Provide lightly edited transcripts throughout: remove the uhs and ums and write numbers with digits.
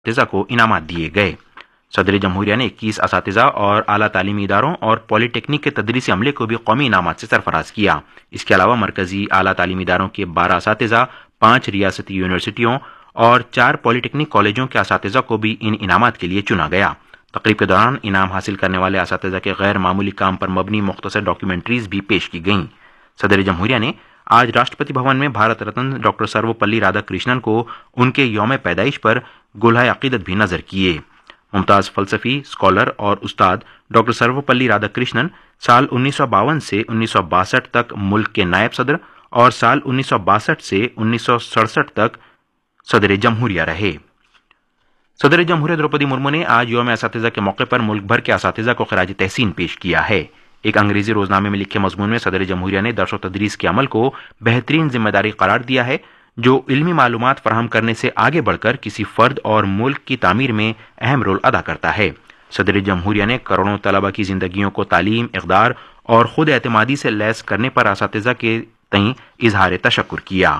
اساتذہ کو انعامات دیے گئے۔ صدر جمہوریہ نے 21 اساتذہ اور اعلیٰ تعلیمی اداروں اور پولی ٹیکنک کے تدریسی عملے کو بھی قومی انعامات سے سرفراز کیا۔ اس کے علاوہ مرکزی اعلیٰ تعلیمی اداروں کے 12 اساتذہ، 5 ریاستی یونیورسٹیوں اور 4 پولی ٹیکنک کالجوں کے اساتذہ کو بھی ان انعامات کے لیے چنا گیا۔ تقریب کے دوران انعام حاصل کرنے والے اساتذہ کے غیر معمولی کام پر مبنی مختصر ڈاکیومنٹریز بھی پیش کی گئیں۔ صدر جمہوریہ نے آج راشٹرپتی بھون میں بھارت رتن ڈاکٹر سروپلی رادھا کرشنن کو ان کے یوم پیدائش پر گلہائے عقیدت بھی نظر کیے۔ ممتاز فلسفی، اسکالر اور استاد ڈاکٹر سروپلی رادھا کرشنن سال 1952 سے 1962 تک ملک کے نائب صدر اور سال 1962 سے 1967 تک صدر جمہوریہ رہے۔ صدر جمہوریہ دروپدی مرمو نے آج یوم اساتذہ کے موقع پر ملک بھر کے اساتذہ کو خراج تحسین پیش کیا ہے۔ ایک انگریزی روزنامے میں لکھے مضمون میں صدر جمہوریہ نے درس و تدریس کے عمل کو بہترین ذمہ داری قرار دیا ہے جو علمی معلومات فراہم کرنے سے آگے بڑھ کر کسی فرد اور ملک کی تعمیر میں اہم رول ادا کرتا ہے۔ صدر جمہوریہ نے کروڑوں طلبہ کی زندگیوں کو تعلیم، اقدار اور خود اعتمادی سے لیس کرنے پر اساتذہ کے تئیں اظہار تشکر کیا۔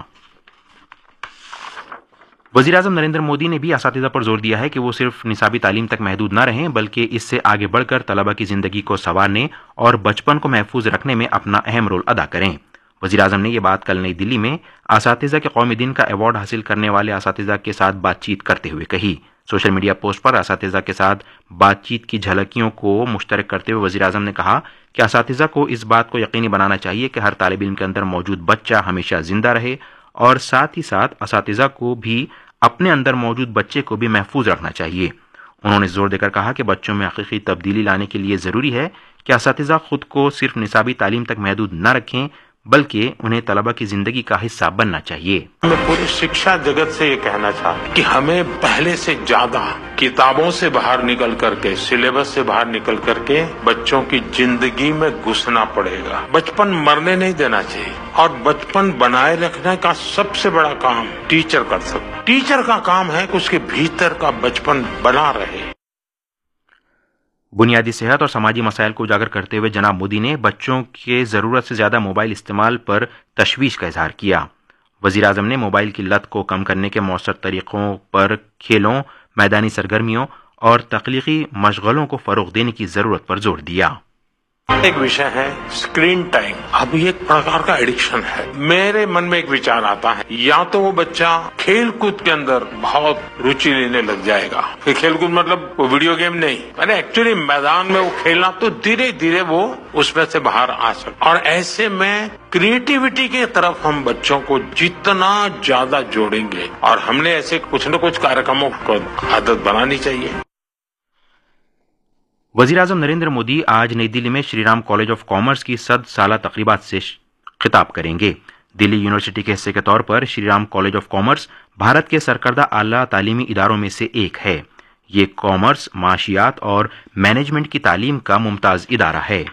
وزیراعظم نریندر مودی نے بھی اساتذہ پر زور دیا ہے کہ وہ صرف نصابی تعلیم تک محدود نہ رہیں بلکہ اس سے آگے بڑھ کر طلبہ کی زندگی کو سنوارنے اور بچپن کو محفوظ رکھنے میں اپنا اہم رول ادا کریں۔ وزیراعظم نے یہ بات کل نئی دلی میں اساتذہ کے قومی دن کا ایوارڈ حاصل کرنے والے اساتذہ کے ساتھ بات چیت کرتے ہوئے کہی۔ سوشل میڈیا پوسٹ پر اساتذہ کے ساتھ بات چیت کی جھلکیوں کو مشترک کرتے ہوئے وزیراعظم نے کہا کہ اساتذہ کو اس بات کو یقینی بنانا چاہیے کہ ہر طالب علم کے اندر موجود بچہ ہمیشہ زندہ رہے اور ساتھ ہی ساتھ اساتذہ کو بھی اپنے اندر موجود بچے کو بھی محفوظ رکھنا چاہیے۔ انہوں نے زور دے کر کہا کہ بچوں میں حقیقی تبدیلی لانے کے لیے ضروری ہے کہ اساتذہ خود کو صرف نصابی تعلیم تک محدود نہ رکھیں بلکہ انہیں طلبہ کی زندگی کا حصہ بننا چاہیے۔ میں پورے شکشا جگت سے یہ کہنا چاہتا کہ ہمیں پہلے سے زیادہ کتابوں سے باہر نکل کر کے، سلیبس سے باہر نکل کر کے بچوں کی زندگی میں گھسنا پڑے گا۔ بچپن مرنے نہیں دینا چاہیے اور بچپن بنائے رکھنے کا سب سے بڑا کام ٹیچر کر سکتا۔ ٹیچر کا کام ہے کہ اس کے بھیتر کا بچپن بنا رہے۔ بنیادی صحت اور سماجی مسائل کو اجاگر کرتے ہوئے جناب مودی نے بچوں کے ضرورت سے زیادہ موبائل استعمال پر تشویش کا اظہار کیا۔ وزیراعظم نے موبائل کی لت کو کم کرنے کے مؤثر طریقوں پر کھیلوں، میدانی سرگرمیوں اور تخلیقی مشغلوں کو فروغ دینے کی ضرورت پر زور دیا۔ ایک وشے ہے اسکرین ٹائم۔ اب یہ ایک پرکار کا ایڈکشن ہے۔ میرے من میں ایک وچار آتا ہے یا تو وہ بچہ کھیل کود کے اندر بہت روچی لینے لگ جائے گا، کہ کھیل کود مطلب وہ ویڈیو گیم نہیں، ایکچولی میدان میں وہ کھیلنا، تو دھیرے دھیرے وہ اس میں سے باہر آ سکتا۔ اور ایسے میں کریٹیوٹی کی طرف ہم بچوں کو جتنا زیادہ جوڑیں گے، اور ہم نے ایسے کچھ نہ کچھ کارکرموں کو عادت بنانی چاہیے۔ وزیراعظم نریندر مودی آج نئی دلی میں Shri Ram college of commerce کی 100 سالہ تقریبات سے خطاب کریں گے۔ دلی یونیورسٹی کے حصے کے طور پر Shri Ram college of commerce Bharat کے سرکردہ اعلیٰ تعلیمی اداروں میں سے ایک ہے۔ یہ کامرس، معاشیات اور مینجمنٹ کی تعلیم کا ممتاز ادارہ ہے۔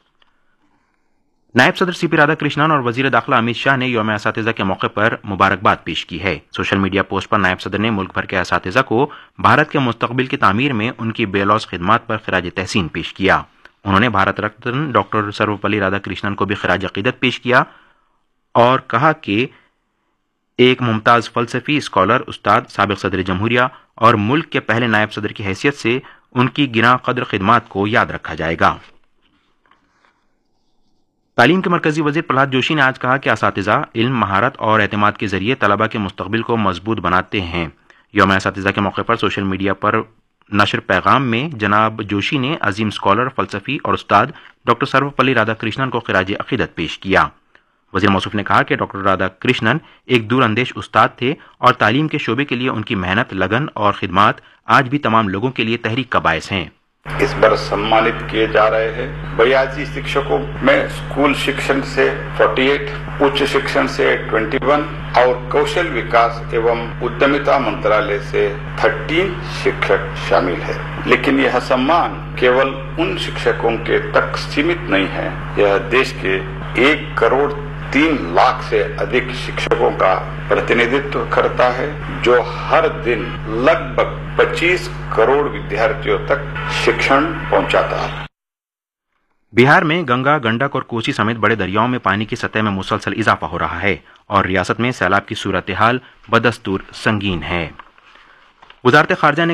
نائب صدر سی پی رادھا کرشنن اور وزیر داخلہ امت شاہ نے یوم اساتذہ کے موقع پر مبارکباد پیش کی ہے۔ سوشل میڈیا پوسٹ پر نائب صدر نے ملک بھر کے اساتذہ کو بھارت کے مستقبل کی تعمیر میں ان کی بے لوث خدمات پر خراج تحسین پیش کیا۔ انہوں نے بھارت رتن ڈاکٹر سروپلی رادھا کرشنن کو بھی خراج عقیدت پیش کیا اور کہا کہ ایک ممتاز فلسفی، اسکالر، استاد، سابق صدر جمہوریہ اور ملک کے پہلے نائب صدر کی حیثیت سے ان کی گراں قدر خدمات کو یاد رکھا جائے گا۔ تعلیم کے مرکزی وزیر پرہلاد جوشی نے آج کہا کہ اساتذہ علم، مہارت اور اعتماد کے ذریعے طلبہ کے مستقبل کو مضبوط بناتے ہیں۔ یوم اساتذہ کے موقع پر سوشل میڈیا پر نشر پیغام میں جناب جوشی نے عظیم اسکالر، فلسفی اور استاد ڈاکٹر سروپلی رادھا کرشنن کو خراج عقیدت پیش کیا۔ وزیر موصوف نے کہا کہ ڈاکٹر رادھا کرشنن ایک دور اندیش استاد تھے اور تعلیم کے شعبے کے لیے ان کی محنت، لگن اور خدمات آج بھی تمام لوگوں کے لیے تحریک کا باعث ہیں۔ اس بار سمانت کیے جا رہے ہیں 82 شکشکوں میں اسکول شکشن سے 48، اچ شکشن سے 21 اور کوشل وکاس ایوم ادھمیتا منترالیہ سے 13 شکشک شامل ہے۔ لیکن یہ سمان کیول ان شکشکوں کے تک سیمت نہیں ہے، یہ دیش کے 1 کروڑ 3 لاکھ سے ادھک شکشکوں کا پرتیندھتو کرتا ہے جو ہر دن لگ بھگ 25 کروڑ ودیارتھیوں تک شکشن پہنچاتا ہے۔ بہار میں گنگا، گنڈک اور کوسی سمیت بڑے دریاؤں میں پانی کی سطح میں مسلسل اضافہ ہو رہا ہے اور ریاست میں سیلاب کی صورتحال بدستور سنگین ہے۔ वजारत खारजा ने